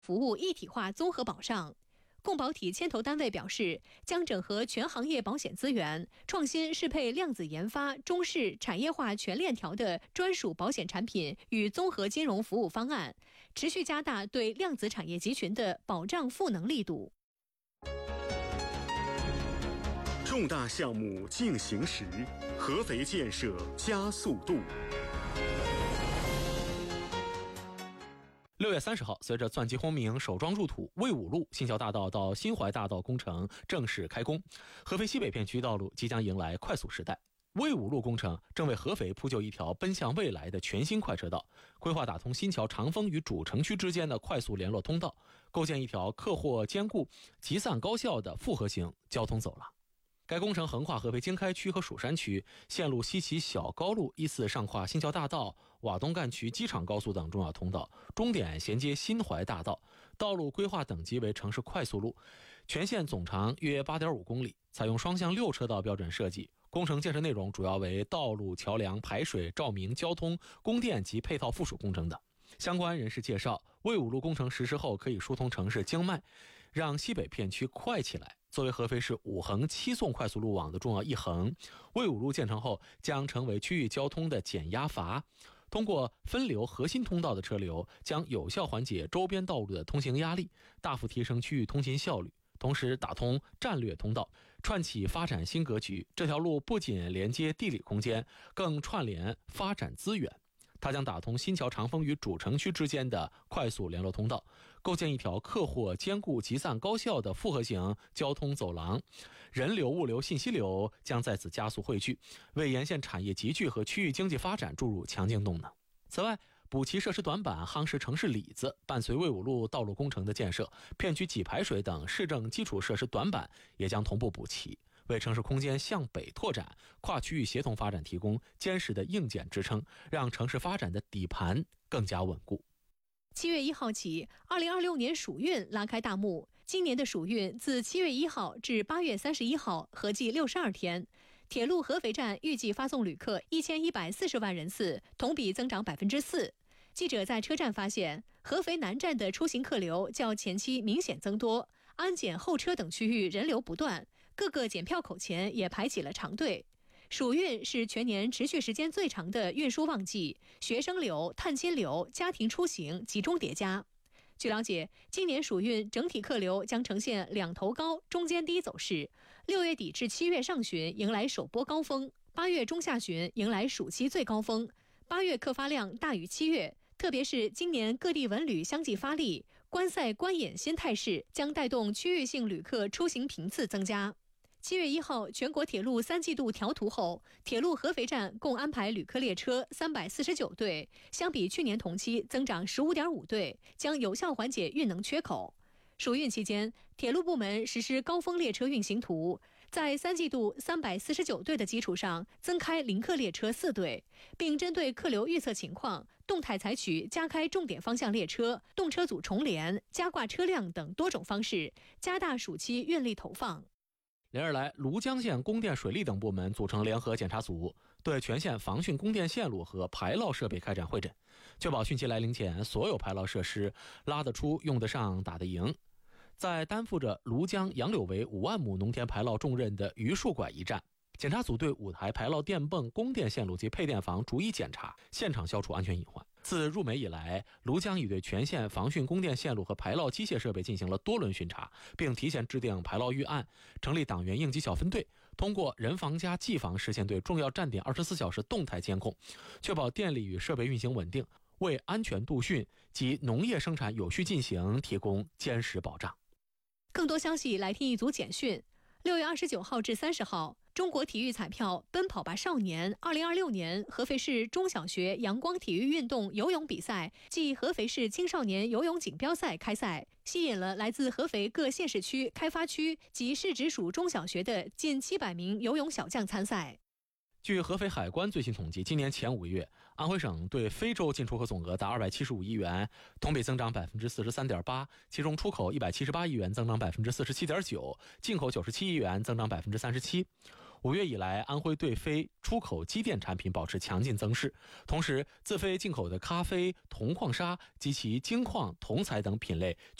服务一体化综合保障。共保体牵头单位表示，将整合全行业保险资源，创新适配量子研发、中式产业化全链条的专属保险产品与综合金融服务方案，持续加大对量子产业集群的保障赋能力度。 重大项目进行时，合肥建设加速度。 6月30号，随着钻机轰鸣首桩入土，魏武路新桥大道到新怀大道工程正式开工，合肥西北片区道路即将迎来快速时代。魏武路工程正为合肥铺就一条奔向未来的全新快车道，规划打通新桥长风与主城区之间的快速联络通道，构建一条客货兼顾、集散高效的复合型交通走廊。该工程横跨合肥经开区和蜀山区，线路西起小高路，依次上跨新桥大道、瓦东干区机场高速等重要通道，终点衔接新怀大道。道路规划等级为城市快速路，全线总长约 8.5 公里，采用双向6车道标准设计。工程建设内容主要为道路、桥梁、排水、照明、交通、供电及配套附属工程等。相关人士介绍，魏武路工程实施后可以疏通城市经脉，让西北片区快起来。作为合肥市5横7纵快速路网的重要一横，魏武路建成后将成为区域交通的减压阀。通过分流核心通道的车流，将有效缓解周边道路的通行压力，大幅提升区域通行效率。同时打通战略通道，串起发展新格局。这条路不仅连接地理空间，更串联发展资源。它将打通新桥长风与主城区之间的快速联络通道，构建一条客货兼顾、集散高效的复合型交通走廊，人流、物流、信息流将在此加速汇聚，为沿线产业集聚和区域经济发展注入强劲动能。此外，补齐设施短板，夯实城市里子。伴随魏武路道路工程的建设，片区给排水等市政基础设施短板也将同步补齐，为城市空间向北拓展、跨区域协同发展提供坚实的硬件支撑，让城市发展的底盘更加稳固。 7月1号起，2026年暑运拉开大幕。今年的暑运自7月1号至8月31号，合计62天。铁路合肥站预计发送旅客1140万人次，同比增长4%。记者在车站发现，合肥南站的出行客流较前期明显增多，安检候车等区域人流不断，各个检票口前也排起了长队。暑运是全年持续时间最长的运输旺季，学生流、探亲流、家庭出行集中叠加。据了解，今年暑运整体客流将呈现两头高、中间低走势，6月底至7月上旬迎来首波高峰，8月中下旬迎来暑期最高峰，8月客发量大于7月。特别是今年各地文旅相继发力，观赛观演新态势将带动区域性旅客出行频次增加。7月1号，全国铁路3季度调图后，铁路合肥站共安排旅客列车349对，相比去年同期增长15.5对，将有效缓解运能缺口。暑运期间，铁路部门实施高峰列车运行图，在3季度349对的基础上增开临客列车4对，并针对客流预测情况，动态采取加开重点方向列车、动车组重联、加挂车辆等多种方式，加大暑期运力投放。 连日来，庐江县供电水利等部门组成联合检查组，对全县防汛供电线路和排涝设备开展会诊，确保汛期来临前所有排涝设施拉得出、用得上、打得赢。在担负着庐江杨柳围5万亩农田排涝重任的榆树拐一站，检查组对5台排涝电泵、供电线路及配电房逐一检查，现场消除安全隐患。自入梅以来，庐江已对全县防汛供电线路和排涝机械设备进行了多轮巡查，并提前制定排涝预案，成立党员应急小分队，通过人防加技防实现对重要站点24小时动态监控，确保电力与设备运行稳定，为安全度汛及农业生产有序进行提供坚实保障。 更多消息来听一组简讯。6月29号至30号，中国体育彩票奔跑吧少年2026年合肥市中小学阳光体育运动游泳比赛暨合肥市青少年游泳锦标赛开赛，吸引了来自合肥各县市区、开发区及市直属中小学的近700名游泳小将参赛。 据合肥海关最新统计，今年前5个月，安徽省对非洲进出口总额达275亿元，同比增长43.8%，其中出口178亿元，增长47.9%，进口97亿元，增长37%。 5月以来，安徽对非出口机电产品保持强劲增势，同时自非进口的咖啡、铜矿砂及其精矿、铜材等品类